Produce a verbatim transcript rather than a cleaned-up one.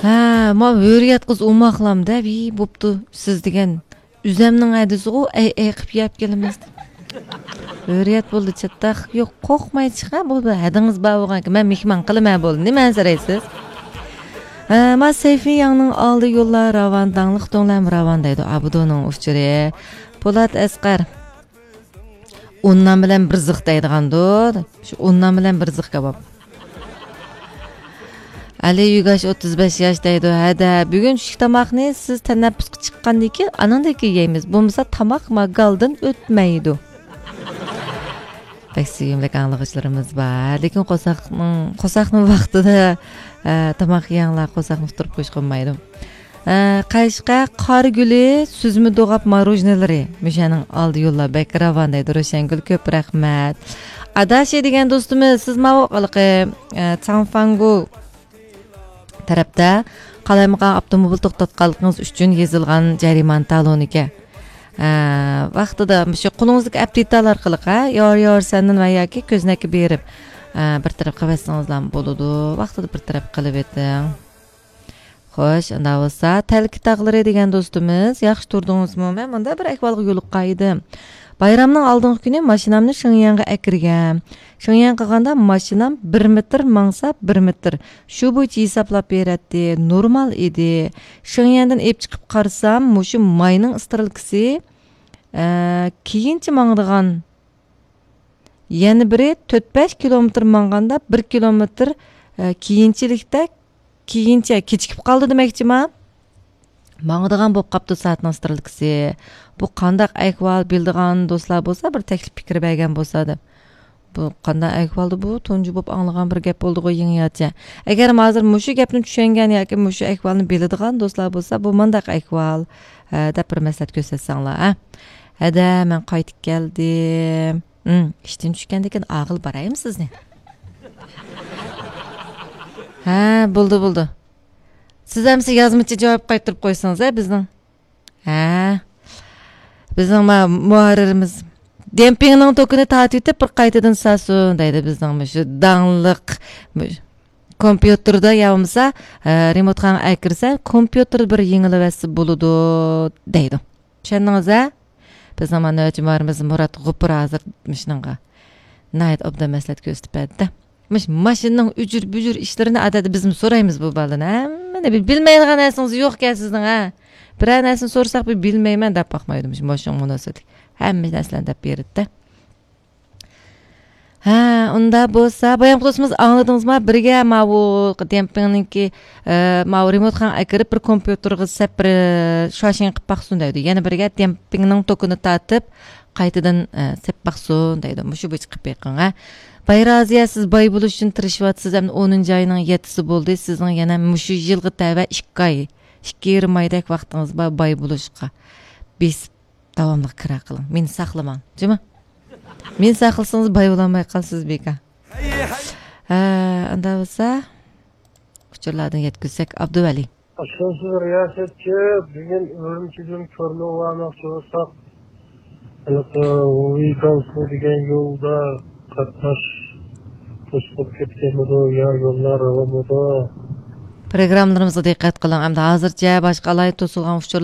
Ha, ma hürriyet kız umaklamda bir boptu siz degen üzemning adisi o ay ay qilib yap kelamiz. Hürriyet bo'ldi chatta yo'q qo'rqmay chiqa bo'ldi hadingiz bor bo'lgan men mehmon qilmay bo'ldi nima ansiraysiz? Ha, ma Seyfi yangning oldi yo'llar ravan dangliq to'nglam ravan deydi Abudoning ufchiri Po'lat Asqar undan bilan bir ziq deydigandir. Shu undan bilan bir ziq kabob. Ali Yugash o'ttiz besh yoshdaydi. Hada, bugun tushlik tomoqni siz tanaffusga chiqqandan keyin anandaki yeymiz. Bo'lmasa tomoq magaldan o'tmaydi. Taksiyimlik anglag'ishlarimiz bor. Lekin qo'saqning qo'saqning vaqtida tomoq yeyinglar, qo'saqni turib qo'yish qolmaydi. Qayshqa qor guli suzmi do'g'ab marojnelari. Mishaning oldi yo'llar Bakiravan deydi. Roshangul ko'p rahmat. Adashi degan do'stimiz siz mavqiliqi Changfangu tarafda qalamqan avtomobil to'xtatganligingiz uchun yozilgan jariman taloniga vaqtida shu qo'lingizdagi aptitalar orqali yor yor sandan va yoki ko'znaki berib bir taraf qilsangizlar bo'ladi. Vaqtida bir taraf qilib eting. Xo'sh, unda bo'lsa talki taqlari degan do'stimiz yaxshi turdingizmi? Men bunda bir ahvolga yo'liqqan edim. Bayramning oldingi kuni mashinamni Shingyanga akirgan. Shingyang qilganda mashinam bir metr mangsa bir metr. Shu bo'yicha hisoblab beradi. Normal edi. Shingyangdan ep chiqib qarsam, mushu mayning istiralkisi keyinchi mangdigan. Yana biri to'rt besh kilometr manganda bir kilometr keyinchilikda keyincha kechikib qoldi demoqchiman. Mangdigan bo'lib qapti soatning istiralkisi. Bu qandaq ahvol bildigan do'stlar bo'lsa, bir taklif fikr bergan bo'lsa deb. Bu qanday ahvoldi bu? Tunji bo'lib anglagan bir gap bo'ldi qo'y yangicha. Agar hozir mushu gapni tushungan yoki mushu ahvolni biladigan do'stlar bo'lsa, bu mandaq ahvol deb bir maslahat ko'rsatsanglar, ha. Hada, men qaytib keldim. Hmm, ishdan tushgandan keyin aql baraymi sizni? Ha, bo'ldi, bo'ldi. Siz ham siz yozmacha javob qaytarib qo'ysangiz, ha, bizning. Ha. Bizning muharririmiz dempingning tokini tatitib bir qaytadan sasun deydi bizning shu dangliq kompyuterda yavmsa remotgan akirsa kompyuter bir yengilvasi bo'ladi deydi. Tushundingiz-a? Bizning manojimiz Murat G'upur hozir mishninga nayt obda maslahat ko'rsatdi. Mish mashinaning ujur-bujur ishlarini adadi bizmi so'raymiz bu baldan. Mana bilmaydigan narsangiz yo'q-ku sizning, ha. Bir narsani so'rsak bir bilmayman deb baxmaydim shu mashina munosabatli. Hamma narsani deb berdi. Ha, unda bo'lsa, boyam do'stimiz angladingizmi? Birga mavu dempingninki mavu remotgan akirib bir kompyuterga sap bir shoshin qilib baqsun deydi. Yana birga dempingning tokini tatib qaytadan sap baqsun deydi. Mushu bo'yicha qilib beqing, ha. Bayraziya siz boy bo'lish uchun tirishyotsiz, ham o'ninchi oyning yettisi bo'ldi. Sizning yana mushu yilga tava ikki oy ikki yarim oydak vaqtingiz bor boy bo'lishga. Biz davomli kira qiling. Meni saqlamang, jimi? Men saqlasangiz boy bo'lmay qolsiz beka. Ha, unda bo'lsa uchurlardan yetkazsak Abduvali. Aşkınsı riyasetçi bugün Ürümçi'den körlü olmakçı olsak Uykansı degen yolda katnaş to'sqib ketganmidi yo yo'llar alamidi programmalarımıza dikkat qilin. Hamda hozircha boshqa alay to'silgan